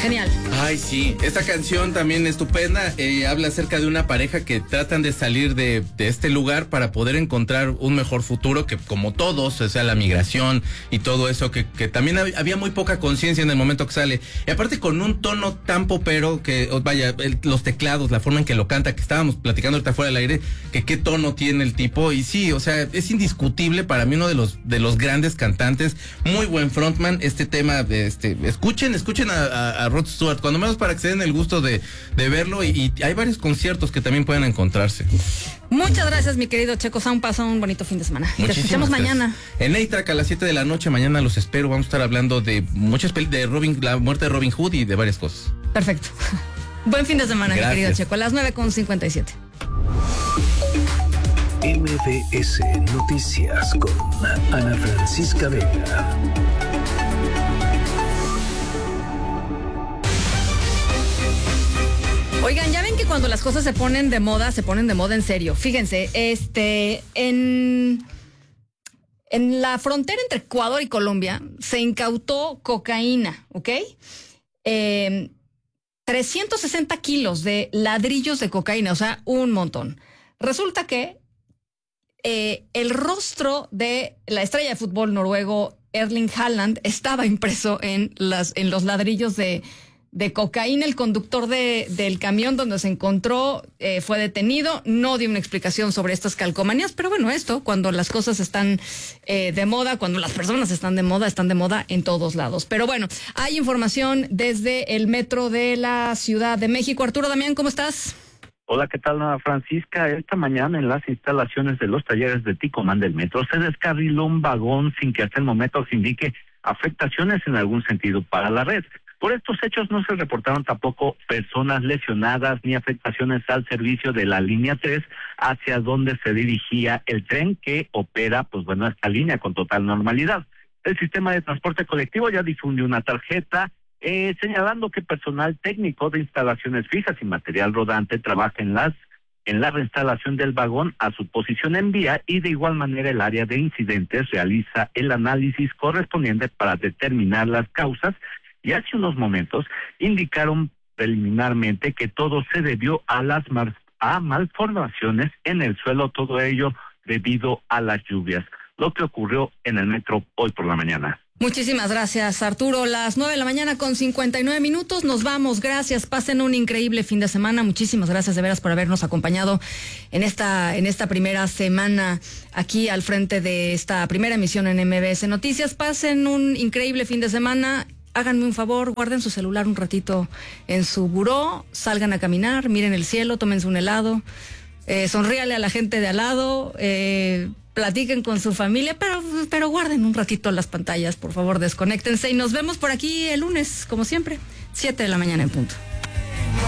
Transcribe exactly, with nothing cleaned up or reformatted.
Genial. Ay, sí, esta canción también estupenda, eh, habla acerca de una pareja que tratan de salir de, de este lugar para poder encontrar un mejor futuro, que como todos, o sea, la migración y todo eso, que, que también había muy poca conciencia en el momento que sale. Y aparte con un tono tan popero que, vaya, el, los teclados, la forma en que lo canta, que estábamos platicando ahorita fuera del aire, que qué tono tiene el tipo. Y sí, o sea, es indiscutible para mí uno de los de los grandes cantantes, muy buen frontman. Este tema, este, escuchen, escuchen a, a, a Rod Stewart, cuando menos para que se den el gusto de, de verlo, y, y hay varios conciertos que también pueden encontrarse. Muchas gracias, mi querido Checo Sound. Pasa un bonito fin de semana. Te escuchamos mañana. En A-Track a las siete de la noche, mañana los espero. Vamos a estar hablando de muchas películas, de Robin, la muerte de Robin Hood y de varias cosas. Perfecto. Buen fin de semana, Gracias. mi querido Checo. A las nueve con cincuenta y siete. M B S Noticias con Ana Francisca Vega. Oigan, ya ven que cuando las cosas se ponen de moda, se ponen de moda en serio. Fíjense, este, en, en la frontera entre Ecuador y Colombia se incautó cocaína, ¿ok? Eh, trescientos sesenta kilos de ladrillos de cocaína, o sea, un montón. Resulta que eh, el rostro de la estrella de fútbol noruego Erling Haaland estaba impreso en, las, en los ladrillos de de cocaína. El conductor de, del camión donde se encontró eh, fue detenido, no dio una explicación sobre estas calcomanías, pero bueno, esto, cuando las cosas están eh, de moda, cuando las personas están de moda, están de moda en todos lados. Pero bueno, hay información desde el metro de la Ciudad de México. Arturo Damián, ¿cómo estás? Hola, ¿qué tal, Ana Francisca? Esta mañana en las instalaciones de los talleres de Ticomán del metro se descarriló un vagón sin que hasta el momento se indique afectaciones en algún sentido para la red. Por estos hechos no se reportaron tampoco personas lesionadas ni afectaciones al servicio de la línea tres hacia donde se dirigía el tren que opera, pues bueno, esta línea con total normalidad. El sistema de transporte colectivo ya difundió una tarjeta eh, señalando que personal técnico de instalaciones fijas y material rodante trabaja en las en la reinstalación del vagón a su posición en vía, y de igual manera el área de incidentes realiza el análisis correspondiente para determinar las causas. Y hace unos momentos indicaron preliminarmente que todo se debió a las mar- a malformaciones en el suelo, todo ello debido a las lluvias, lo que ocurrió en el metro hoy por la mañana. Muchísimas gracias, Arturo. Las nueve de la mañana con cincuenta y nueve minutos. Nos vamos. Gracias. Pasen un increíble fin de semana. Muchísimas gracias de veras por habernos acompañado en esta, en esta primera semana aquí al frente de esta primera emisión en M B S Noticias. Pasen un increíble fin de semana. Háganme un favor, guarden su celular un ratito en su buró, salgan a caminar, miren el cielo, tómense un helado, eh, sonríale a la gente de al lado, eh, platiquen con su familia, pero, pero guarden un ratito las pantallas, por favor, desconéctense y nos vemos por aquí el lunes, como siempre, siete de la mañana en punto.